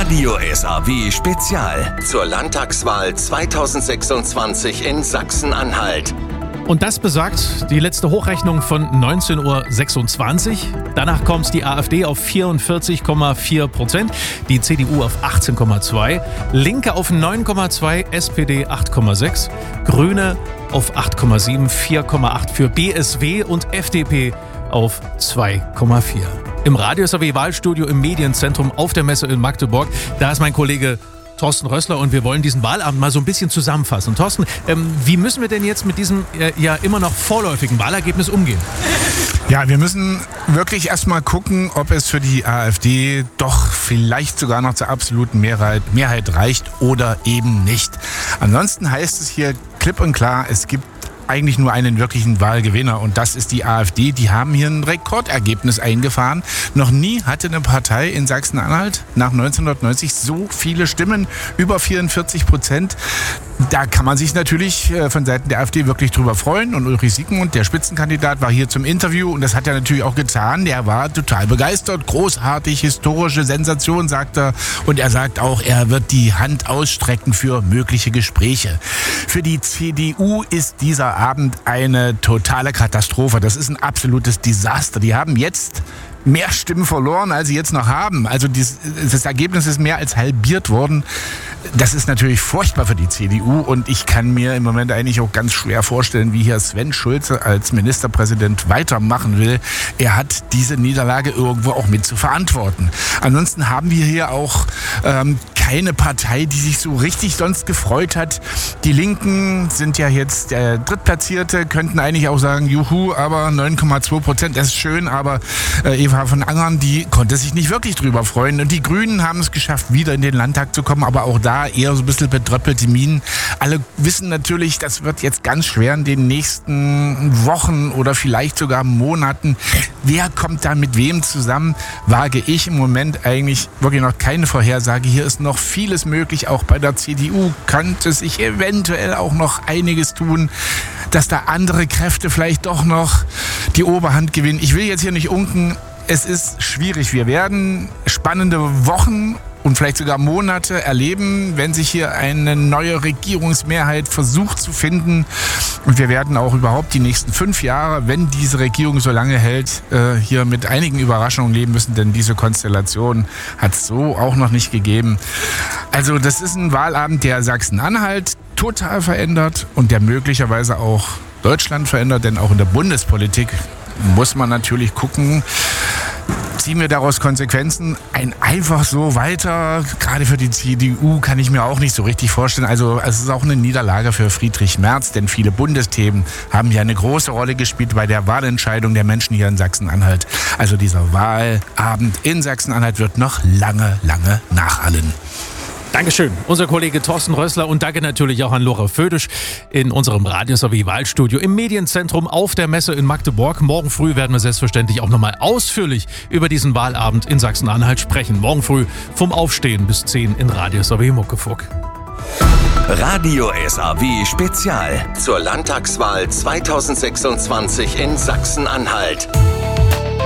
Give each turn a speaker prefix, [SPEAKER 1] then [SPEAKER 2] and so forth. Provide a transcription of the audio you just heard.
[SPEAKER 1] Radio SAW Spezial zur Landtagswahl 2026 in Sachsen-Anhalt.
[SPEAKER 2] Und das besagt die letzte Hochrechnung von 19.26 Uhr. Danach kommt die AfD auf 44,4%, die CDU auf 18,2%, Linke auf 9,2%, SPD 8,6%, Grüne auf 8,7%, 4,8% für BSW und FDP auf 2,4%. Im Radio SAW Wahlstudio im Medienzentrum auf der Messe in Magdeburg, da ist mein Kollege Thorsten Rössler und wir wollen diesen Wahlabend mal so ein bisschen zusammenfassen. Thorsten, wie müssen wir denn jetzt mit diesem ja immer noch vorläufigen Wahlergebnis umgehen?
[SPEAKER 3] Ja, wir müssen wirklich erstmal gucken, ob es für die AfD doch vielleicht sogar noch zur absoluten Mehrheit reicht oder eben nicht. Ansonsten heißt es hier klipp und klar, es gibt eigentlich nur einen wirklichen Wahlgewinner und das ist die AfD. Die haben hier ein Rekordergebnis eingefahren. Noch nie hatte eine Partei in Sachsen-Anhalt nach 1990 so viele Stimmen, über 44%. Da kann man sich natürlich von Seiten der AfD wirklich drüber freuen. Und Ulrich Siegmund, der Spitzenkandidat, war hier zum Interview und das hat er natürlich auch getan. Der war total begeistert, großartig, historische Sensation, sagt er. Und er sagt auch, er wird die Hand ausstrecken für mögliche Gespräche. Für die CDU ist dieser Abend eine totale Katastrophe. Das ist ein absolutes Desaster. Die haben jetzt mehr Stimmen verloren, als sie jetzt noch haben. Also das Ergebnis ist mehr als halbiert worden. Das ist natürlich furchtbar für die CDU und ich kann mir im Moment eigentlich auch ganz schwer vorstellen, wie hier Sven Schulze als Ministerpräsident weitermachen will. Er hat diese Niederlage irgendwo auch mit zu verantworten. Ansonsten haben wir hier auch keine Partei, die sich so richtig sonst gefreut hat. Die Linken sind ja jetzt der Drittplatzierte, könnten eigentlich auch sagen, juhu, aber 9,2%, das ist schön, aber Eva von Angern, die konnte sich nicht wirklich drüber freuen. Und die Grünen haben es geschafft, wieder in den Landtag zu kommen, aber auch da eher so ein bisschen betröppelte Minen. Alle wissen natürlich, das wird jetzt ganz schwer in den nächsten Wochen oder vielleicht sogar Monaten. Wer kommt da mit wem zusammen? Wage ich im Moment eigentlich wirklich noch keine Vorhersage. Hier ist noch vieles möglich. Auch bei der CDU könnte sich eventuell auch noch einiges tun, dass da andere Kräfte vielleicht doch noch die Oberhand gewinnen. Ich will jetzt hier nicht unken. Es ist schwierig. Wir werden spannende Wochen und vielleicht sogar Monate erleben, wenn sich hier eine neue Regierungsmehrheit versucht zu finden. Und wir werden auch überhaupt die nächsten 5 Jahre, wenn diese Regierung so lange hält, hier mit einigen Überraschungen leben müssen, denn diese Konstellation hat es so auch noch nicht gegeben. Also das ist ein Wahlabend, der Sachsen-Anhalt total verändert und der möglicherweise auch Deutschland verändert, denn auch in der Bundespolitik muss man natürlich gucken, ziehen wir daraus Konsequenzen? Einfach so weiter, gerade für die CDU, kann ich mir auch nicht so richtig vorstellen. Also es ist auch eine Niederlage für Friedrich Merz, denn viele Bundesthemen haben ja eine große Rolle gespielt bei der Wahlentscheidung der Menschen hier in Sachsen-Anhalt. Also dieser Wahlabend in Sachsen-Anhalt wird noch lange, lange nachhallen.
[SPEAKER 2] Dankeschön, unser Kollege Thorsten Rössler und danke natürlich auch an Lora Födisch in unserem Radio SAW Wahlstudio im Medienzentrum auf der Messe in Magdeburg. Morgen früh werden wir selbstverständlich auch nochmal ausführlich über diesen Wahlabend in Sachsen-Anhalt sprechen. Morgen früh vom Aufstehen bis 10 in Radio SAW Muckefuck.
[SPEAKER 1] Radio SAW Spezial zur Landtagswahl 2026 in Sachsen-Anhalt.